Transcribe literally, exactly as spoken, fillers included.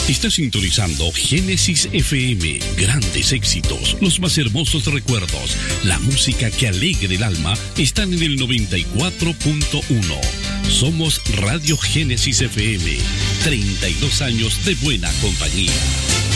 Está sintonizando Génesis F M. Grandes éxitos, los más hermosos recuerdos, la música que alegra el alma están en el noventa y cuatro punto uno. Somos Radio Génesis F M. treinta y dos años de buena compañía.